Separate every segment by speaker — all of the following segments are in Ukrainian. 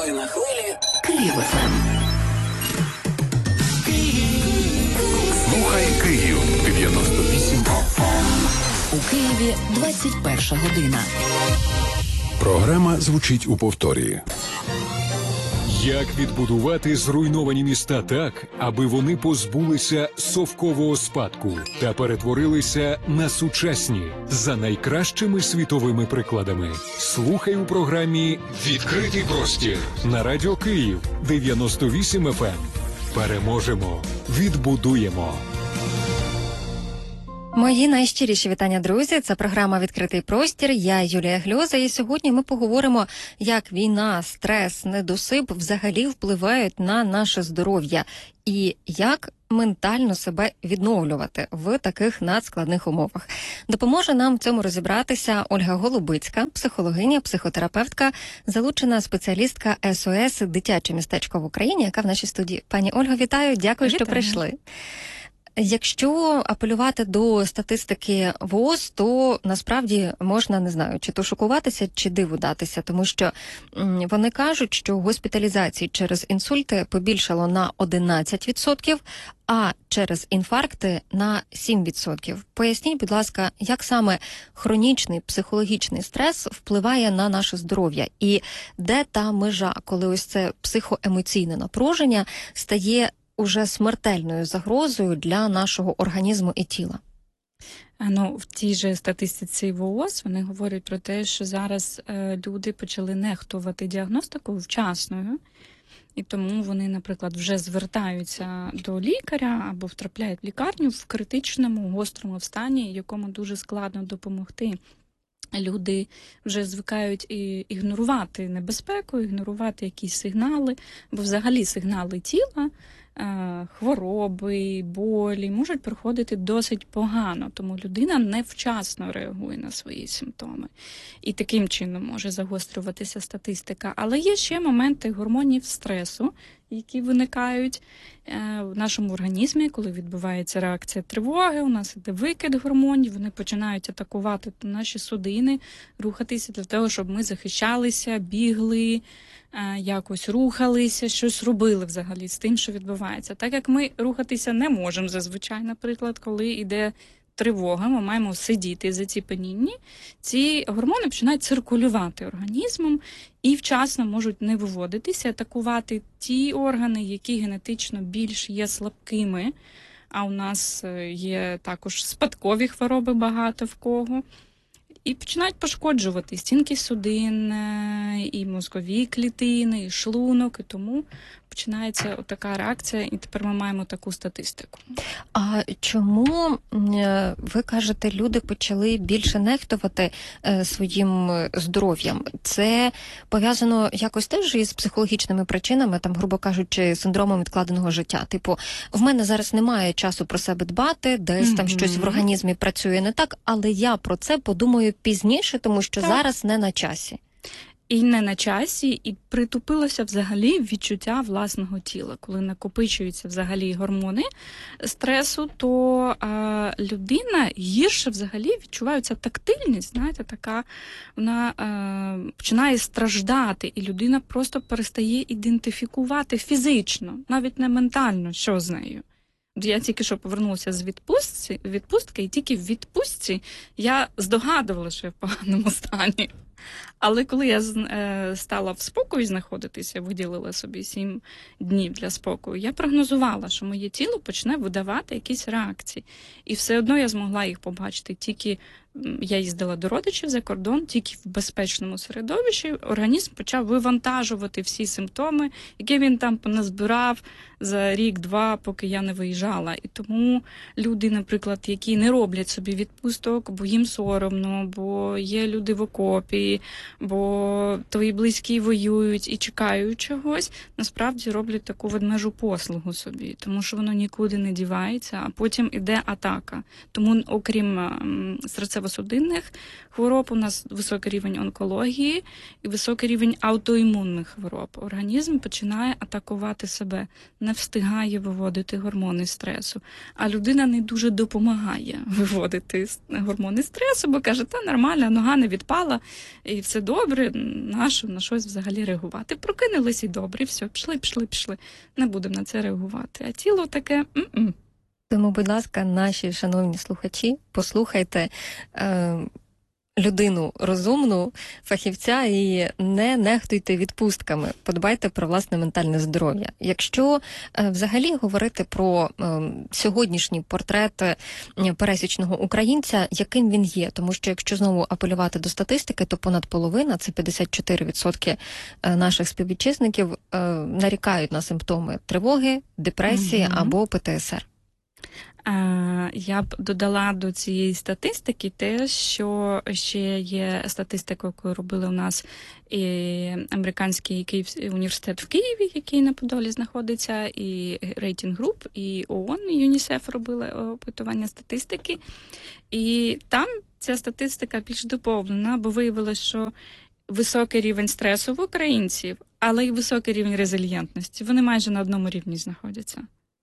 Speaker 1: Ви на хвилі Київ ФМ.
Speaker 2: Слухай Київ 98 FM.
Speaker 1: У Києві 21 година.
Speaker 2: Програма звучить у повторі.
Speaker 3: Як відбудувати зруйновані міста так, аби вони позбулися совкового спадку та перетворилися на сучасні за найкращими світовими прикладами? Слухай у програмі «Відкритий простір» на Радіо Київ 98 FM. Переможемо, відбудуємо.
Speaker 4: Мої найщиріші вітання, друзі. Це програма «Відкритий простір». Я Юлія Гльоза. І сьогодні ми поговоримо, як війна, стрес, недосип взагалі впливають на наше здоров'я. І як ментально себе відновлювати в таких надскладних умовах. Допоможе нам в цьому розібратися Ольга Голубицька, психологиня, психотерапевтка, залучена спеціалістка СОС «Дитяче містечко в Україні», яка в нашій студії. Пані Ольго, вітаю, дякую, що прийшли. Якщо апелювати до статистики ВОЗ, то насправді можна, не знаю, чи то шокуватися, чи диву датися, тому що вони кажуть, що госпіталізацій через інсульти побільшало на 11%, а через інфаркти на 7%. Поясніть, будь ласка, як саме хронічний психологічний стрес впливає на наше здоров'я? І де та межа, коли ось це психоемоційне напруження стає уже смертельною загрозою для нашого організму і тіла?
Speaker 5: В тій же статистиці ВООЗ вони говорять про те, що зараз люди почали нехтувати діагностикою вчасною, і тому вони, наприклад, вже звертаються до лікаря або втрапляють в лікарню в критичному, гострому стані, якому дуже складно допомогти. Люди вже звикають ігнорувати небезпеку, ігнорувати якісь сигнали, бо взагалі сигнали тіла, хвороби, болі можуть проходити досить погано, тому людина невчасно реагує на свої симптоми. І таким чином може загострюватися статистика. Але є ще моменти гормонів стресу, які виникають в нашому організмі, коли відбувається реакція тривоги, у нас іде викид гормонів, вони починають атакувати наші судини, рухатися для того, щоб ми захищалися, бігли, якось рухалися, щось робили взагалі з тим, що відбувається. Так як ми рухатися не можемо зазвичай, наприклад, коли йде тривога, ми маємо сидіти заціпенінні, ці гормони починають циркулювати організмом і вчасно можуть не виводитися, атакувати ті органи, які генетично більш є слабкими, а у нас є також спадкові хвороби багато в кого. І починають пошкоджувати стінки судин, і мозкові клітини, і шлунок, і тому починається така реакція, і тепер ми маємо таку статистику.
Speaker 4: А чому, ви кажете, люди почали більше нехтувати своїм здоров'ям? Це пов'язано якось теж із психологічними причинами, там, грубо кажучи, синдромом відкладеного життя? Типу, в мене зараз немає часу про себе дбати, десь там щось в організмі працює не так, але я про це подумаю пізніше, тому що зараз не на часі.
Speaker 5: І не на часі, і притупилося взагалі відчуття власного тіла. Коли накопичуються взагалі гормони стресу, то людина гірше взагалі відчувається тактильність, знаєте, така, вона починає страждати, і людина просто перестає ідентифікувати фізично, навіть не ментально, що з нею. Я тільки що повернулася з відпустки, і тільки в відпустці я здогадувала, що я в поганому стані. Але коли я стала в спокої знаходитися, виділила собі 7 днів для спокою, я прогнозувала, що моє тіло почне видавати якісь реакції. І все одно я змогла їх побачити. Тільки я їздила до родичів за кордон, тільки в безпечному середовищі організм почав вивантажувати всі симптоми, які він там поназбирав за рік-два, поки я не виїжджала. І тому люди, наприклад, які не роблять собі відпусток, бо їм соромно, бо є люди в окопі, бо твої близькі воюють і чекають чогось, насправді роблять таку ведмежу послугу собі, тому що воно нікуди не дівається, а потім іде атака. Тому, окрім серцево-судинних хвороб, у нас високий рівень онкології і високий рівень аутоімунних хвороб. Організм починає атакувати себе, не встигає виводити гормони стресу. А людина не дуже допомагає виводити гормони стресу, бо каже, та нормально, нога не відпала, і все добре, на щось взагалі реагувати. Прокинулись і добре, і все, пішли. Не будемо на це реагувати. А тіло таке м-м.
Speaker 4: Тому, будь ласка, наші шановні слухачі, послухайте людину розумну, фахівця, і не нехтуйте відпустками, подбайте про власне ментальне здоров'я. Якщо взагалі говорити про сьогоднішній портрет пересічного українця, яким він є, тому що якщо знову апелювати до статистики, то понад половина, це 54% наших співвітчизників, нарікають на симптоми тривоги, депресії або ПТСР.
Speaker 5: Я б додала до цієї статистики те, що ще є статистика, яку робили у нас і американський університет в Києві, який на Подолі знаходиться, і Рейтинг Груп, і ООН, і ЮНІСЕФ робили опитування статистики. І там ця статистика більш доповнена, бо виявилось, що високий рівень стресу в українців, але й високий рівень резильєнтності. Вони майже на одному рівні знаходяться.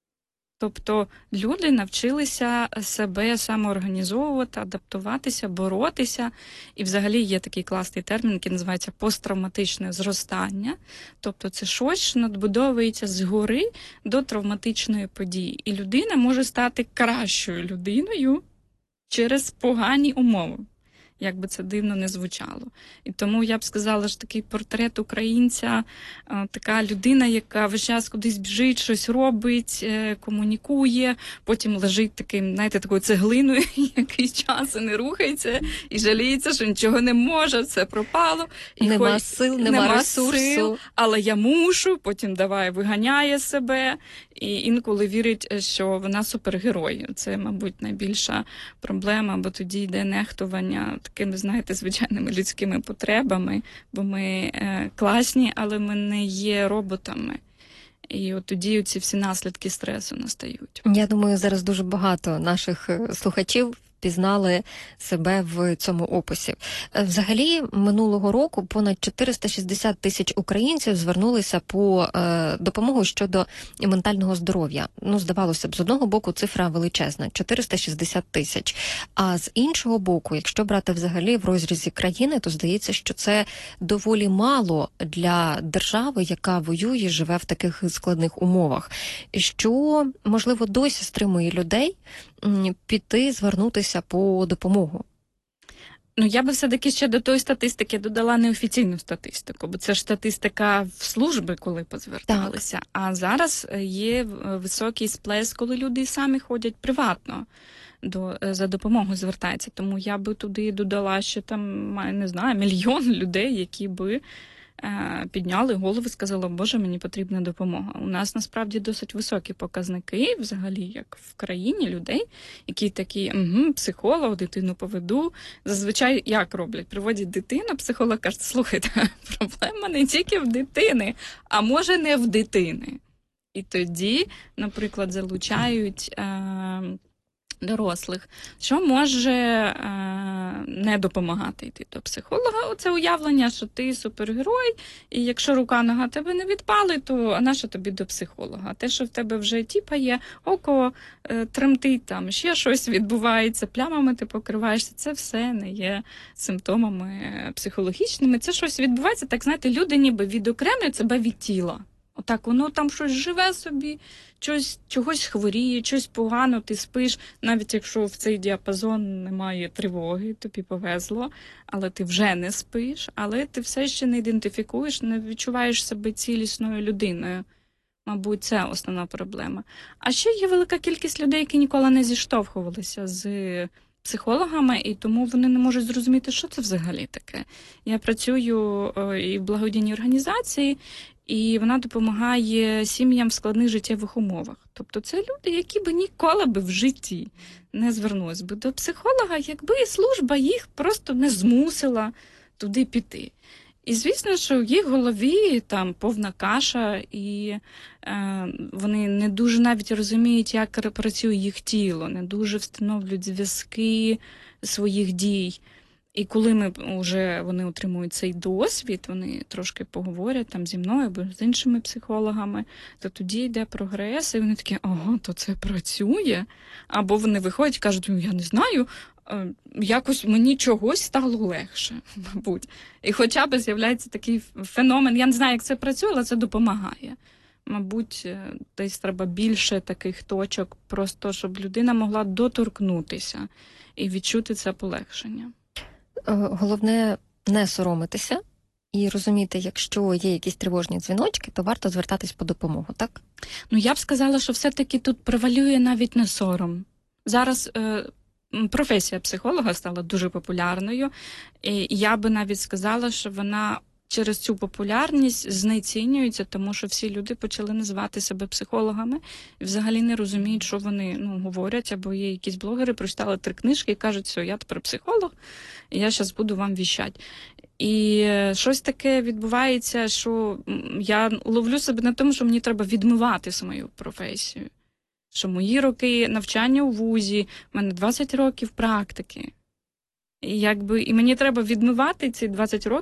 Speaker 5: Тобто люди навчилися себе самоорганізовувати, адаптуватися, боротися. І взагалі є такий класний термін, який називається посттравматичне зростання. Тобто це щось, що надбудовується згори до травматичної події. І людина може стати кращою людиною через погані умови. Як би це дивно не звучало. І тому я б сказала, що такий портрет українця, така людина, яка весь час кудись біжить, щось робить, комунікує, потім лежить таким, знаєте, такою цеглиною якийсь час і не рухається, і жаліється, що нічого не може, все пропало. І
Speaker 4: нема сил, нема ресурсу.
Speaker 5: Але я мушу, потім давай виганяє себе. І інколи вірить, що вона супергерой. Це, мабуть, найбільша проблема, бо тоді йде нехтування такими, знаєте, звичайними людськими потребами, бо ми класні, але ми не є роботами. І от тоді ці всі наслідки стресу настають.
Speaker 4: Я думаю, зараз дуже багато наших слухачів пізнали себе в цьому описі. Взагалі, минулого року понад 460 тисяч українців звернулися по допомогу щодо ментального здоров'я. Ну, здавалося б, з одного боку цифра величезна – 460 тисяч. А з іншого боку, якщо брати взагалі в розрізі країни, то здається, що це доволі мало для держави, яка воює і живе в таких складних умовах. Що, можливо, досі стримує людей піти, звернутися по допомогу?
Speaker 5: Ну, я би все-таки ще до тої статистики додала неофіційну статистику, бо це ж статистика в служби, коли позверталися. Так. А зараз є високий сплеск, коли люди самі ходять приватно за допомогою звертаються. Тому я би туди додала, що там, не знаю, мільйон людей, які би підняли голову і сказали, Боже, мені потрібна допомога. У нас насправді досить високі показники, взагалі, як в країні, людей, які такі, психолог, дитину поведу. Зазвичай як роблять? Приводять дитину, психолог каже, слухайте, проблема не тільки в дитини, а може не в дитини. І тоді, наприклад, залучають дорослих, що може не допомагати йти до психолога. Оце уявлення, що ти супергерой, і якщо рука-нога тебе не відпали, то а нащо тобі до психолога? А те, що в тебе вже тіпає, око тремтить, там ще щось відбувається, плямами ти покриваєшся, це все не є симптомами психологічними. Це щось відбувається, так, знаєте, люди ніби відокремлюють себе від тіла. Отак, воно там щось живе собі, чогось хворіє, щось погано, ти спиш, навіть якщо в цей діапазон немає тривоги, тобі повезло, але ти вже не спиш, але ти все ще не ідентифікуєш, не відчуваєш себе цілісною людиною. Мабуть, це основна проблема. А ще є велика кількість людей, які ніколи не зіштовхувалися з психологами, і тому вони не можуть зрозуміти, що це взагалі таке. Я працюю і в благодійній організації, і вона допомагає сім'ям в складних життєвих умовах. Тобто це люди, які би ніколи би в житті не звернулись би до психолога, якби служба їх просто не змусила туди піти. І, звісно, що в їх голові там повна каша, і вони не дуже навіть розуміють, як працює їх тіло, не дуже встановлюють зв'язки своїх дій. І коли вони отримують цей досвід, вони трошки поговорять там зі мною або з іншими психологами, то тоді йде прогрес, і вони такі, ага, то це працює. Або вони виходять і кажуть, я не знаю, якось мені чогось стало легше, мабуть. І хоча б з'являється такий феномен, я не знаю, як це працює, але це допомагає. Мабуть, десь треба більше таких точок, просто щоб людина могла доторкнутися і відчути це полегшення.
Speaker 4: Головне не соромитися і розуміти, якщо є якісь тривожні дзвіночки, то варто звертатись по допомогу, так?
Speaker 5: Ну, я б сказала, що все-таки тут превалює навіть не сором. Зараз професія психолога стала дуже популярною, і я би навіть сказала, що вона через цю популярність знецінюється, тому що всі люди почали називати себе психологами і взагалі не розуміють, що вони говорять, або є якісь блогери, прочитали 3 книжки і кажуть, все, я тепер психолог, і я зараз буду вам віщати. І щось таке відбувається, що я ловлю себе на тому, що мені треба відмивати свою професію. Що мої роки навчання у вузі, в мене 20 років практики. І мені треба відмивати ці 20 років